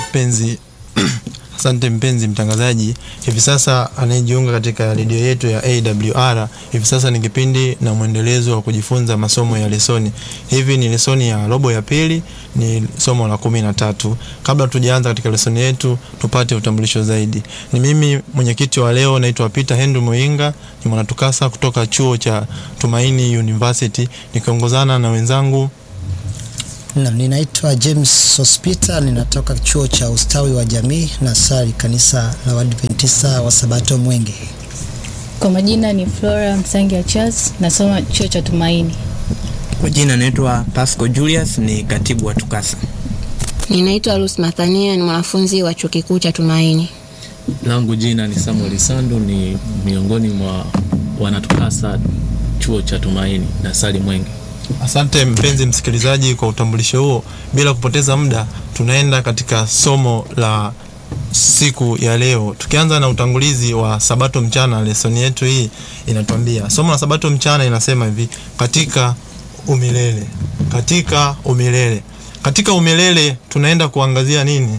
mpenzi. Asante mpenzi mtangazaji. Hivi sasa anayejiunga katika redio yetu ya AWR, hivi sasa ni kipindi na mwendelezo wa kujifunza masomo ya lesoni. Hivi ni lesoni ya robo ya pili, ni somo la 13. Kabla tujaanza katika lesoni yetu, tupate utambulisho zaidi. Ni mimi mwenyekiti wa leo, naitwa Peter Henry Moinga, ni mwanatukasa kutoka chuo cha Tumaini University, nikiongozana na wenzangu. Na ninaitwa James Sospita, ninatoka chuo cha ustawi wa jamii na sali kanisa la Waadventista wa Sabato Mwenge. Kwa majina ni Flora Msangia Charles, nasoma chuo cha Tumaini. Kwa jina naitwa Pasco Julius, ni katibu wa Tukasa. Ninaitwa Ruth Mathania, ni mwanafunzi wa chuo kikuu cha Tumaini. Langu jina ni Samuel Sandu, ni miongoni mwa wanatukasa chuo cha Tumaini na sali Mwenge. Asante mpenzi msikilizaji kwa utambulisho huo. Bila kupoteza muda, tunaenda katika somo la siku ya leo. Tukianza na utangulizi wa Sabato mchana, lesoni yetu hii inatuambia, somo la Sabato mchana inasema hivi: katika umilele. Katika umilele. Katika umilele tunaenda kuangazia nini?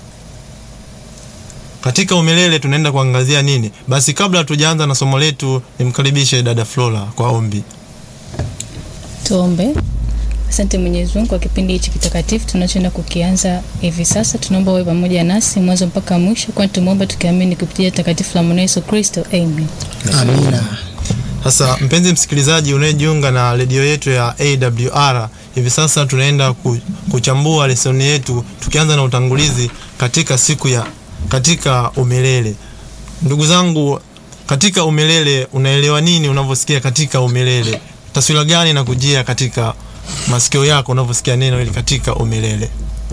Katika umilele tunaenda kuangazia nini? Basi kabla tujaanza na somo letu, nimkaribishe dada Flora kwa ombi. Tuombe. Asante Mwenyezi Mungu kwa kipindi hichi kitakatifu tunachoenda kukianza hivi sasa. Tunaomba wewe pamoja nasi mwanzo mpaka mwisho, kwani tumeomba tukiamini kupitia takatifu la Mwana Yesu Kristo. Amen. Amina. Sasa mpenzi msikilizaji unayejiunga na redio yetu ya AWR, hivi sasa tunaenda kuchambua lesoni yetu, tukianza na utangulizi katika umilele. Ndugu zangu, katika umilele, unaelewa nini unavyosikia katika umilele? Taswira gani na kujia katika masikio yako unavyosikia neno hili katika umilele?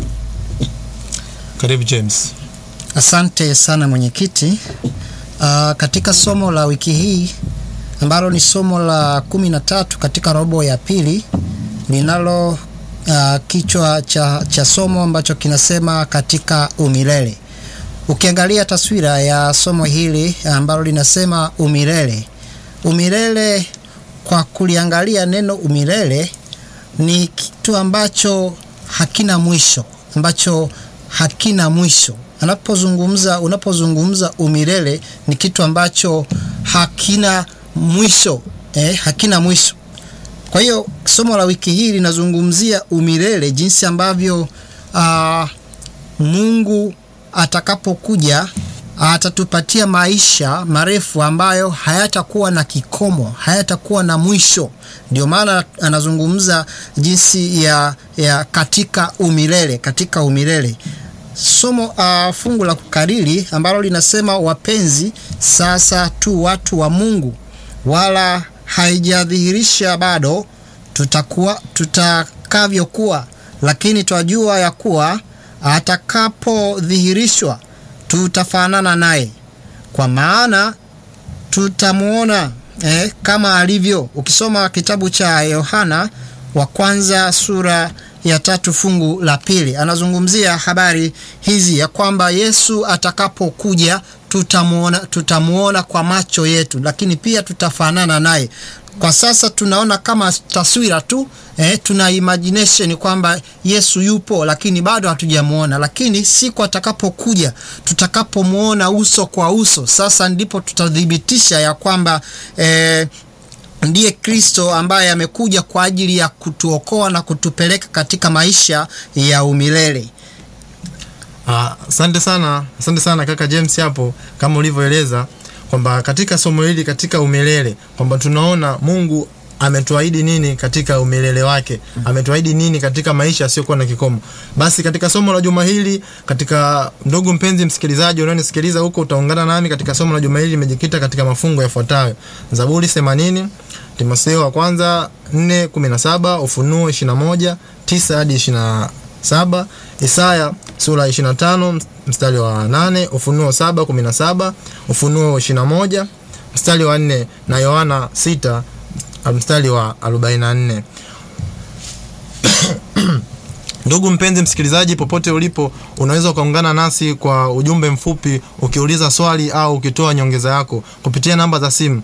Karibu James. Asante sana mwenyekiti. Katika somo la wiki hii ambalo ni somo la 13 katika robo ya pili, ninalo kichwa cha somo ambacho kinasema katika umilele. Ukiangalia taswira ya somo hili ambalo linasema umilele, kwa kuliangalia neno umilele ni kitu ambacho hakina mwisho. Unapozungumza umilele ni kitu ambacho hakina mwisho. Kwa hiyo somo la wiki hii linazungumzia umilele, jinsi ambavyo Mungu atakapokuja atatupatia maisha marefu ambayo hayatakuwa na kikomo, hayatakuwa na mwisho. Ndio maana anazungumza jinsi ya katika umilele. Somo fungu la kukariri ambalo linasema, wapenzi, sasa tu watu wa Mungu, wala haijadhihirisha bado tutakavyokuwa, lakini twajua ya kuwa atakapodhihirishwa tutafanana naye, kwa maana tutamuona kama alivyo. Ukisoma kitabu cha Yohana wa kwanza sura ya 3 fungu la 2, anazungumzia habari hizi ya kwamba Yesu atakapokuja tutamuona kwa macho yetu, lakini pia tutafanana naye. Kwa sasa tunaona kama taswira tu, tuna imagination kwamba Yesu yupo, lakini bado hatujamuona. Lakini siku atakapokuja, tutakapomuona uso kwa uso, sasa ndipo tutadhibitisha ya kwamba ndiye Kristo ambaye amekuja kwa ajili ya kutuokoa na kutupeleka katika maisha ya umilele. Asante sana kaka James hapo, kama ulivyoeleza kwamba katika somo hili katika umilele, kwamba tunaona Mungu ametuahidi nini katika umilele wake, ametuahidi nini katika maisha yasiyokuwa na kikomo. Basi katika somo la juma hili, katika ndugu mpenzi msikilizaji unanisikiliza huko, utaungana nami katika somo la juma hili limejikita katika mafungo yafuatayo: Zaburi 80, Timotheo wa kwanza 4:17, Ufunuo 21:9 hadi 27, Isaya sura 25 mstari wa 8, Ufunuo 7:17, Ufunuo 21 mstari wa 4 na Yohana 6 mstari wa 44. Ndugu mpenzi msikilizaji, popote ulipo, unaweza ukaungana nasi kwa ujumbe mfupi ukiuliza swali au ukitoa nyongeza yako kupitia namba za simu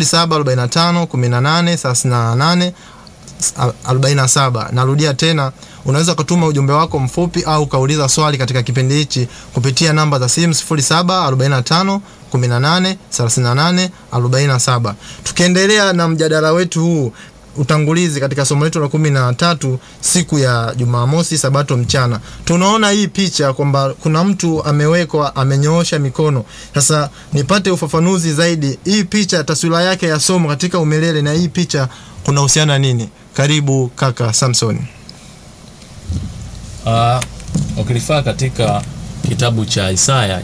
0745 18 38 47. Narudia tena unaweza kutuma ujumbe wako mfupi au kauliza swali katika kipindi hichi kupitia namba za simu 0745 18 38 47. Tukiendelea na mjadala wetu huu utangulizi katika somo letu la 13 siku ya Jumamosi Sabato mchana, tunaona hii picha kwamba kuna mtu amewekwa amenyoosha mikono. Sasa nipate ufafanuzi zaidi, hii picha taswira yake ya somo katika umelele na hii picha kuna uhusiana nini? Karibu kaka Samson. Ukilifaa katika kitabu cha Isaya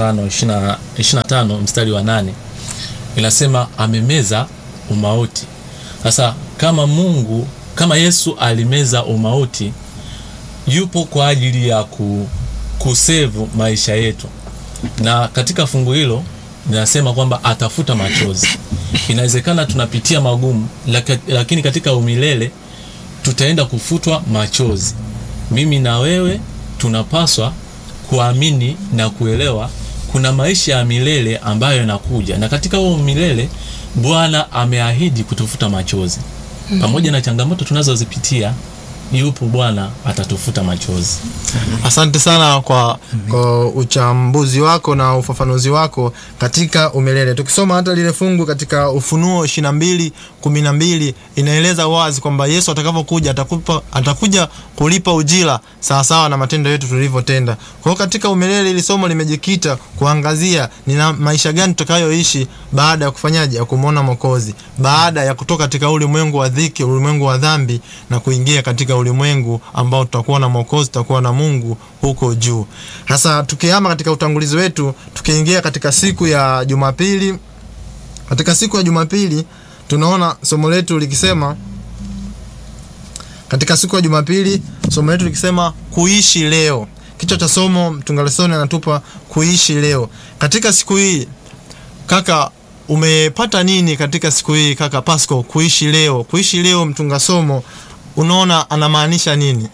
25 mstari wa 8 inasema amemeza umauti. Sasa kama Yesu alimeza umauti, yupo kwa ajili ya kusevu maisha yetu. Na katika fungu hilo ninasema kwamba atafuta machozi. Inawezekana tunapitia magumu, lakini katika umilele tutaenda kufutwa machozi. Mimi na wewe tunapaswa kuamini na kuelewa kuna maisha ya milele ambayo yanakuja, na katika huo milele Bwana ameahidi kutufuta machozi. Pamoja na changamoto tunazozipitia, yupo Bwana atatufuta machozi. Asante sana kwa uchambuzi wako na ufafanuzi wako katika umelele. Tukisoma hata lile fungu katika Ufunuo 22:12 inaeleza wazi kwamba Yesu atakapokuja atakuja kulipa ujira sawa sawa na matendo yetu tulivyotenda. Kwa hiyo katika umelele ile somo limejikita kuangazia ni maisha gani tutakayoishi baada ya kufanyaje, ya kumuona Mwokozi, baada ya kutoka katika ulimwengu wa dhiki, ulimwengu wa dhambi na kuingia katika ulimwengu ambao tutakuwa na Mwokozi, tutakuwa na Mungu huko juu. Sasa tukihama katika utangulizi wetu, tukiingia katika siku ya Jumapili. Katika siku ya Jumapili tunaona somo letu likisema, katika siku ya Jumapili somo letu likisema kuishi leo. Kichwa cha somo mtunga lesoni anatupa kuishi leo. Katika siku hii kaka, umepata nini katika siku hii kaka Pasco? Kuishi leo, kuishi leo, mtunga somo unaona anamaanisha nini?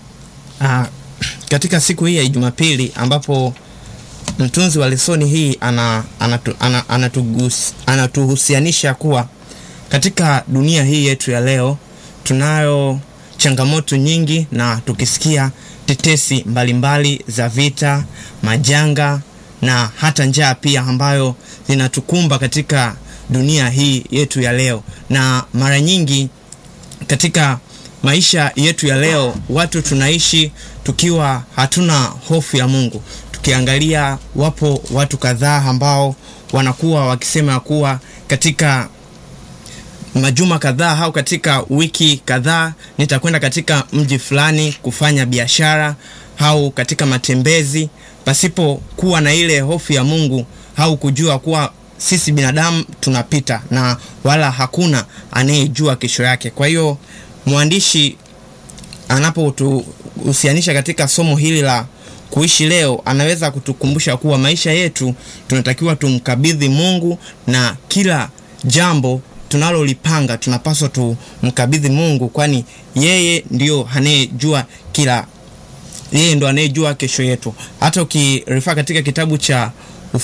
Katika siku hii ya Jumapili ambapo mtunzi wa lesoni hii anatuhusianisha kuwa katika dunia hii yetu ya leo tunayo changamoto nyingi, na tukisikia tetesi mbalimbali za vita, majanga na hata njaa pia ambayo zinatukumba katika dunia hii yetu ya leo. Na mara nyingi katika maisha yetu ya leo watu tunaishi tukiwa hatuna hofu ya Mungu. Tukiangalia wapo watu kadhaa ambao wanakuwa wakisema kuwa katika majuma kadhaa au katika wiki kadhaa nitakwenda katika mji fulani kufanya biashara au katika matembezi, pasipo kuwa na ile hofu ya Mungu au kujua kuwa sisi binadamu tunapita na wala hakuna anayejua kesho yake. Kwa hiyo mwandishi anapotuhusianisha katika somo hili la kuishi leo, anaweza kutukumbusha kuwa maisha yetu tunatakiwa tumkabidhi Mungu, na kila jambo tunalolipanga tunapaswa tumkabidhi Mungu, kwani yeye ndio anayejua yeye ndo anayejua kesho yetu. Hata ukirifa katika kitabu cha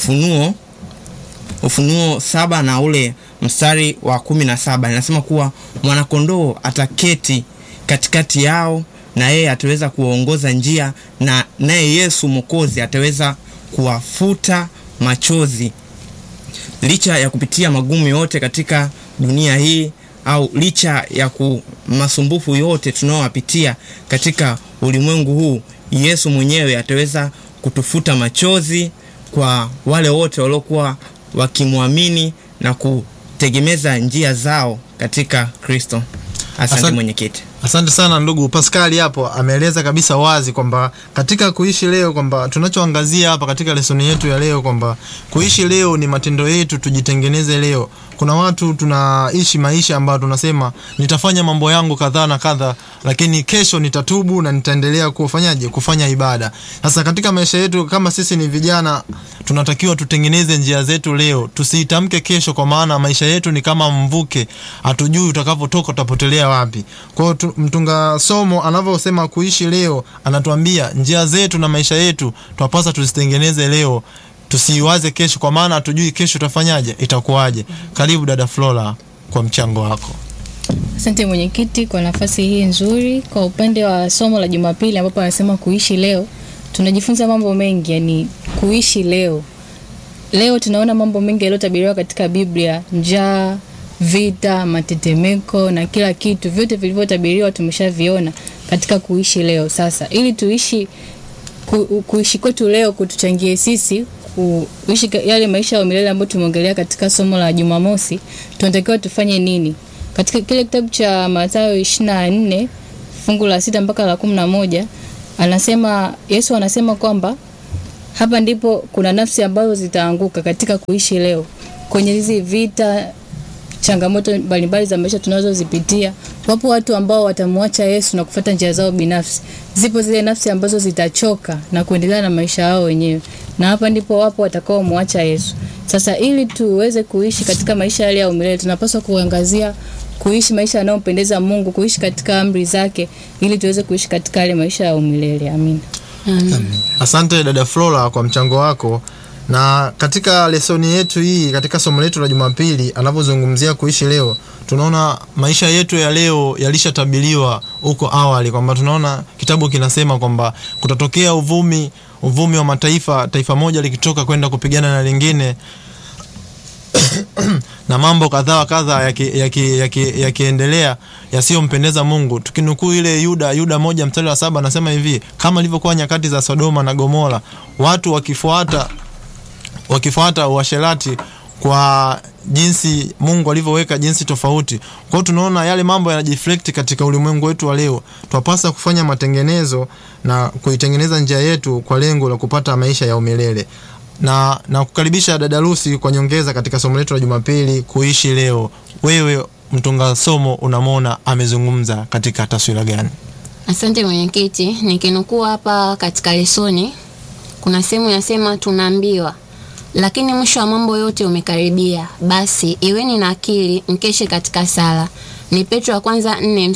Ufunuo 7 na ule mstari wa 17 inasema kuwa mwanakondoo ataketi katikati yao, na yeye ataweza kuwaongoza njia, na naye Yesu Mwokozi ataweza kuwafuta machozi. Licha ya kupitia magumu yote katika dunia hii, au licha ya masumbufu yote tunayopitia katika ulimwengu huu, Yesu mwenyewe ataweza kutufuta machozi kwa wale wote waliokuwa wakimwamini na kutegemeza njia zao katika Kristo. Asante mwenyekiti. Asante sana ndugu Pascal, hapo ameeleza kabisa wazi kwamba katika kuishi leo, kwamba tunachoangazia hapa katika lesoni yetu ya leo kwamba kuishi leo ni matendo yetu, tujitengeneze leo. Kuna watu tunaishi maisha ambayo tunasema nitafanya mambo yangu kadhaa na kadhaa, lakini kesho nitatubu na nitaendelea kufanya ibada. Sasa katika maisha yetu kama sisi ni vijana, tunatakiwa tutengeneze njia zetu leo, tusiitamke kesho, kwa maana maisha yetu ni kama mvuke, hatujui utakapotoka utapotelea wapi. Kwa hiyo mtunga somo anavyosema kuishi leo, anatuambia njia zetu na maisha yetu tunapaswa tuzitengeneze leo, tusiwaze kesho, kwa maana hatujui kesho itafanyaje, itakuwaje. Karibu dada Flora kwa mchango wako. Asante mwenyekiti kwa nafasi hii nzuri. Kwa upande wa somo la Jumapili ambapo anasema kuishi leo, tunajifunza mambo mengi, yani kuishi leo. Leo tunaona mambo mengi yaliyotabiriwa katika Biblia, njaa, vita, matetemeko na kila kitu, vyote vilivyotabiriwa tumeshaviona katika kuishi leo. Sasa ili tuishi kuishi kwetu leo kutuchangie sisi kuishi yale maisha ya milele ambayo tumeongelea katika somo la Jumamosi, tunatakiwa tufanye nini? Katika kile kitabu cha Mathayo 24 fungu la 6 mpaka la 11 Yesu anasema kwamba hapa ndipo kuna nafsi ambazo zitaanguka katika kuishi leo kwenye hizi vita, changamoto mbalimbali za maisha tunazozipitia. Wapo watu ambao watamwacha Yesu na kufuata njia zao binafsi. Zipo zile nafsi ambazo zitachoka na kuendelea na maisha yao wenyewe, na hapa ndipo wapo watakao muacha Yesu. Sasa ili tuweze kuishi katika maisha yale ya umilele, tunapaswa kuangazia kuishi maisha yanayompendeza Mungu, kuishi katika amri zake, ili tuweze kuishi katika yale maisha ya umilele. Amina. Asante dada Flora kwa mchango wako. Na katika lesoni yetu hii, katika somo letu la Jumapili, anapozungumzia kuishi leo, tunaona maisha yetu ya leo yalishatabiriwa huko awali, kwamba tunaona kitabu kinasema kwamba kutatokea uvumi wa mataifa, taifa moja likitoka kwenda kupigana na lingine na mambo kadhaa yakiendelea yasiyompendeza Mungu. Tukinukuu ile Yuda 1:7 anasema hivi: kama ilivyokuwa nyakati za Sodoma na Gomora, watu wakifuata uasherati kwa jinsi Mungu alivyoweka jinsi tofauti. Kwa hiyo tunaona yale mambo yanajiflect katika ulimwengu wetu wa leo. Tunapaswa kufanya matengenezo na kuitengeneza njia yetu kwa lengo la kupata maisha ya umilele. Na kukaribisha dada Lucy kwa nyongeza katika somo letu la Jumapili, kuishi leo. Wewe mtunga somo unamwona amezungumza katika taswira gani? Asante mwenyekiti. Nikinukuu hapa katika lesoni, kuna sehemu inasema tunaambiwa, lakini mwisho wa mambo yote umekaribia, basi iweni na akili, mkeshe katika sala. Ni Petro wa kwanza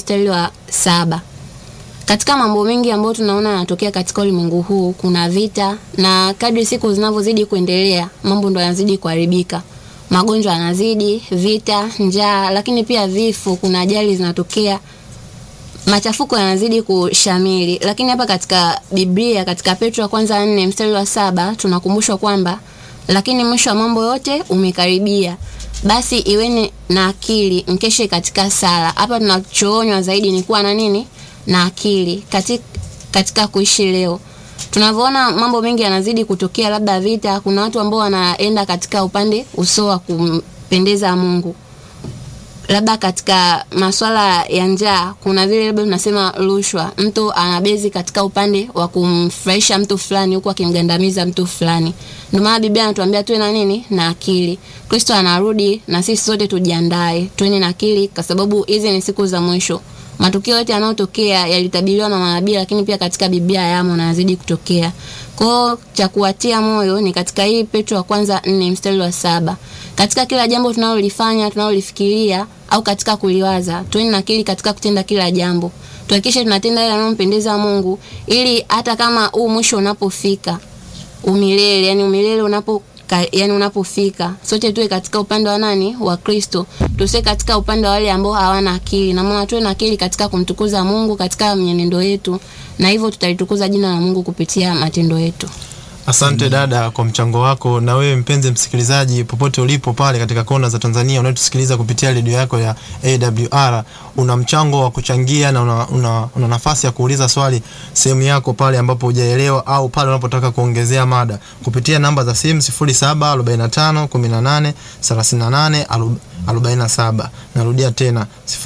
4:7. Katika mambo mengi ambayo tunaona yanatokea katika ulimwengu huu, kuna vita, na kadri siku zinavyozidi kuendelea, mambo ndo yanazidi kuharibika. Magonjwa yanazidi, vita, njaa, lakini pia vifo, kuna ajali zinatokea. Machafuko yanazidi kushamili. Lakini hapa katika Biblia, katika Petro wa kwanza 4:7 tunakumbushwa kwamba lakini mwisho wa mambo yote umekaribia, basi iweni na akili, mkeshe katika sala. Hapa tunachoonywa zaidi ni kuwa na nini? Na akili katika kuishi leo. Tunavyoona mambo mengi yanazidi kutokea, labda vita, kuna watu ambao wanaenda katika upande usio wa kumpendeza Mungu. Labda katika masuala ya njaa, kuna vile labda tunasema rushwa, mtu anabezi katika upande wa kumfurahisha mtu fulani huku akimgandamiza mtu fulani. Ndio maana Biblia inatuambia tuwe na nini? Na akili. Kristo anarudi na sisi sote tujiandae, tuwe na akili, kwa sababu hizi ni siku za mwisho. Matukio yote yanayotokea yalitabiriwa na manabii, lakini pia katika Biblia yamo na yazidi kutokea. Kwa cha kuwatia moyo ni katika hii Petro wa kwanza 4:7. Katika kila jambo tunalolifanya, tunalolifikiria au katika kuliwaza, tuwe na akili katika kutenda kila jambo. Tuhakikishe tunatenda yale yanayompendeza Mungu, ili hata kama huu mwisho unapofika, umilele, yani umilele unapofika, sote tuwe katika upande wa nani? Wa Kristo. Tusiwe katika upande wa wale ambao hawana akili. Na maana tuwe na akili katika kumtukuza Mungu katika mwenendo yetu, na hivyo tutalitukuza jina la Mungu kupitia matendo yetu. Asante dada kwa mchango wako. Na wewe mpenzi msikilizaji, popote ulipo pale katika kona za Tanzania unayotusikiliza kupitia redio yako ya AWR, una mchango wa kuchangia na una nafasi ya kuuliza swali sehemu yako pale ambapo hujaelewa, au pale unapotaka kuongezea mada kupitia namba za simu 0745183847. Narudia tena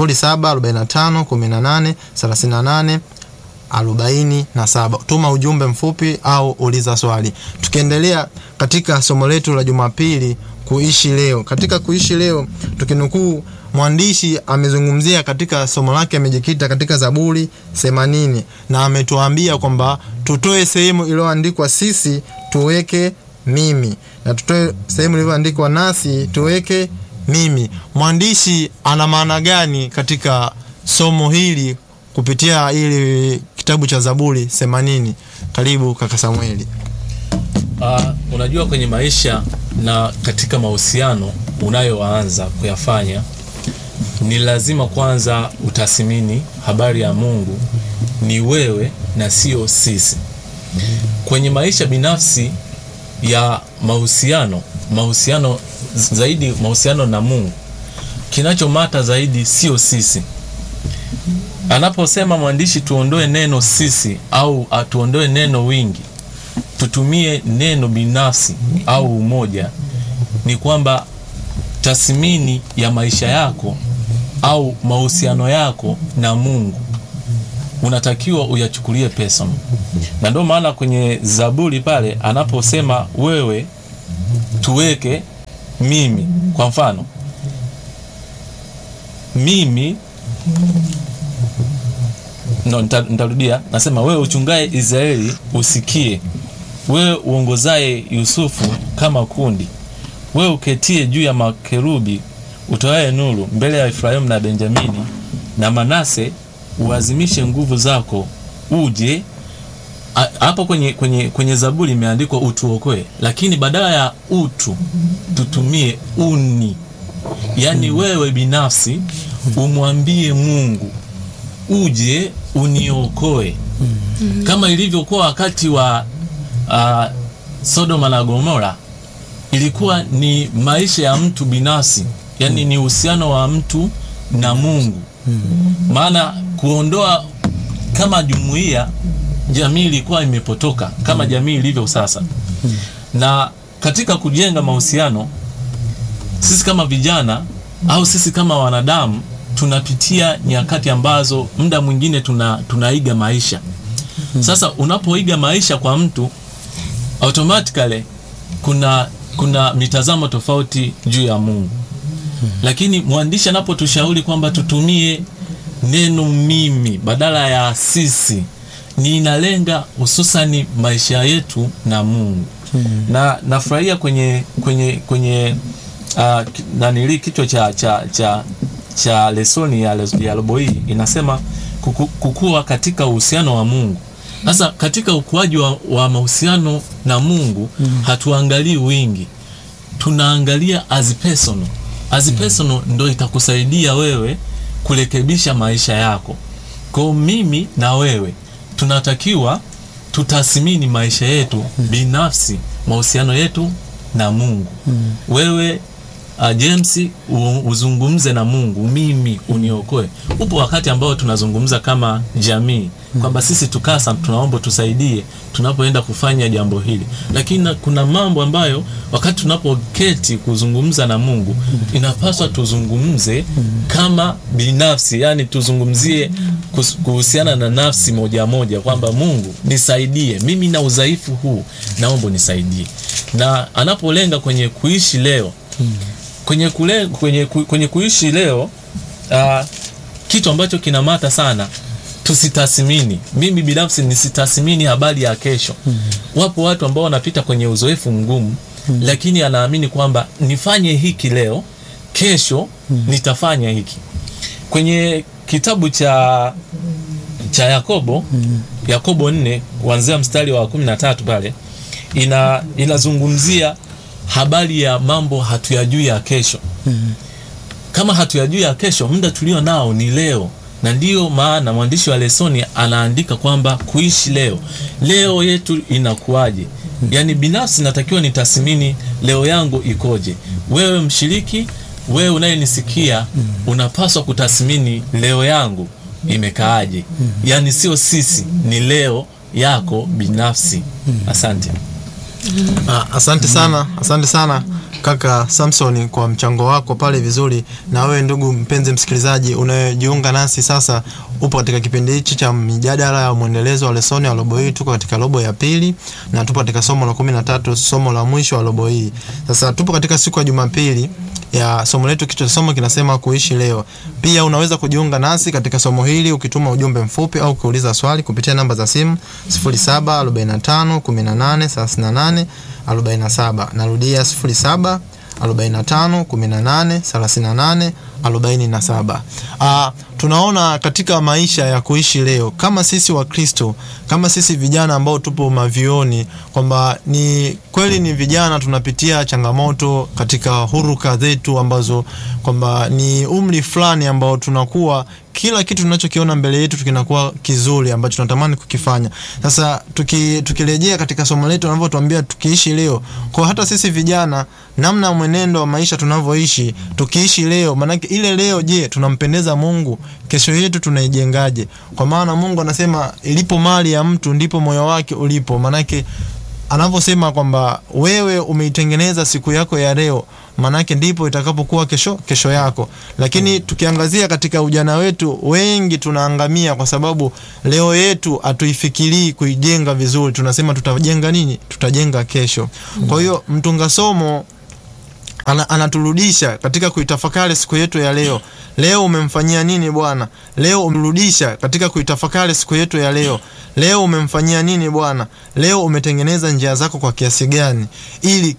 0745183847. Tuma ujumbe mfupi au uliza swali. Tukiendelea katika somo letu la Jumapili, kuishi leo. Katika kuishi leo, tukinukuu mwandishi amezungumzia katika somo lake, amejikita katika Zaburi 80 na ametuambia kwamba tutoe sehemu iliyoandikwa sisi tuweke mimi, na tutoe sehemu iliyoandikwa nasi tuweke mimi. Mwandishi ana maana gani katika somo hili kupitia ili kitabu cha Zaburi 80? Karibu kaka Samueli. Unajua, kwenye maisha na katika mahusiano unayoanza kuyafanya, ni lazima kwanza utathmini habari ya Mungu ni wewe na sio sisi. Kwenye maisha binafsi ya mahusiano zaidi, mahusiano na Mungu, kinachomata zaidi sio sisi. Anaposema mwandishi tuondoe neno sisi au atuondoe neno wingi, tutumie neno binafsi au umoja, ni kwamba tathmini ya maisha yako au mahusiano yako na Mungu unatakiwa uyachukulie personal. Na ndio maana kwenye Zaburi pale anaposema wewe tuweke mimi, kwa mfano mimi nitarudia, nasema wewe uchungaye Israeli usikie, wewe uongozaye Yusufu kama kundi, wewe uketie juu ya makerubi utoaye nuru mbele ya Efraimu na Benjamini na Manase, uazimishe nguvu zako uje. Hapo kwenye Zaburi imeandikwa utuokoe, lakini badala ya utu tutumie uni. Yani wewe binafsi umwambie Mungu uje uniokoe, kama ilivyokuwa wakati wa Sodoma na Gomora. Ilikuwa ni maisha ya mtu binafsi, yani ni uhusiano wa mtu na Mungu. Maana kuondoa, kama jumuiya, jamii ilikuwa imepotoka kama jamii ilivyo sasa. Na katika kujenga mahusiano, sisi kama vijana au sisi kama wanadamu tunapitia nyakati ambazo muda mwingine tunaiga maisha. Sasa unapoiga maisha kwa mtu, automatically kuna mitazamo tofauti juu ya Mungu. Lakini mwandishi anapotushauri kwamba tutumie neno mimi badala ya sisi, ni inalenga hususani maisha yetu na Mungu. Na nafurahia kwenye nanili kichwa cha lesoni ya robo hii inasema kukua katika uhusiano wa Mungu. Sasa katika ukuaji wa mahusiano na Mungu, hatuangalii wingi, tunaangalia as personal. As personal ndio itakusaidia wewe kurekebisha maisha yako. Kwa mimi na wewe tunatakiwa tutathmini maisha yetu binafsi, mahusiano yetu na Mungu. Wewe James uzungumze na Mungu, mimi uniokoe. Upo wakati ambao tunazungumza kama jamii kwamba sisi tukasa tunaomba tusaidie tunapoenda kufanya jambo hili. Lakini kuna mambo ambayo wakati tunapoketi kuzungumza na Mungu inapaswa tuzungumze kama binafsi, yani tuzungumzie kuhusiana na nafsi moja moja, kwamba Mungu nisaidie, mimi na udhaifu huu naomba nisaidie. Na anapolenga kwenye kuishi leo, kwenye kuishi leo, kitu ambacho kinamata sana, tusitathmini. Mimi binafsi nisitathmini habari ya kesho. Wapo watu ambao wanapita kwenye uzoefu mgumu, lakini anaamini kwamba nifanye hiki leo, kesho nitafanya hiki. Kwenye kitabu cha Yakobo 4 kuanzia mstari wa 13 pale inazungumzia habari ya mambo hatuyajui ya kesho. Kama hatuyajui ya kesho, muda tulio nao ni leo. Na ndiyo maana mwandishi wa lesoni anaandika kwamba kuishi leo yetu inakuaje. Yani binafsi natakiwa nitathmini leo yangu ikoje. Wewe mshiriki, wewe unayenisikia, unapaswa kutathmini leo yangu imekaaje. Yani sio sisi, ni leo yako binafsi. Asante. Asante sana kaka Samson kwa mchango wako pale vizuri. Na wewe ndugu mpenzi msikilizaji unayejiunga nasi sasa, upo katika kipindi hichi cha mijadala ya muendelezo wa lesoni ya robo hii. Tuko katika robo ya pili na tupo katika somo la 13, somo la mwisho wa robo hii. Sasa tupo katika siku ya Jumapili ya somo letu, kichwa cha somo kinasema kuishi leo. Pia unaweza kujiunga nasi katika somo hili ukituma ujumbe mfupi au kuuliza swali kupitia namba za simu 0745183847. Narudia 0745183847. 47. Tunaona katika maisha ya kuishi leo kama sisi wa Kristo, kama sisi vijana ambao tupo mavioni, kwamba ni kweli ni vijana tunapitia changamoto katika huruka zetu, ambazo kwamba ni umri fulani ambao tunakuwa kila kitu tunachokiona mbele yetu kinakuwa kizuri ambacho tunatamani kukifanya. Sasa tukirejea katika somo letu wanavyotuambia tukiishi leo, kwa hata sisi vijana, namna mwenendo wa maisha tunavyoishi, tukiishi leo, maana ile leo, je, tunampendeza Mungu? Kesho yetu tunaijengaje? Kwa maana Mungu anasema ilipo mali ya mtu ndipo moyo wake ulipo. Manake anavyosema kwamba wewe umeitengeneza siku yako ya leo, manake ndipo itakapokuwa kesho yako. Lakini tukiangazia katika ujana wetu, wengi tunaangamia kwa sababu leo yetu hatuifikirii kuijenga vizuri. Tunasema tutajenga nini? Tutajenga kesho. Kwa hiyo mtunga somo anaturudisha katika kuitafakari siku yetu ya leo. Leo umemfanyia nini Bwana? Leo umrudisha katika kuitafakari siku yetu ya leo. Leo umemfanyia nini Bwana? Leo umetengeneza njia zako kwa kiasi gani ili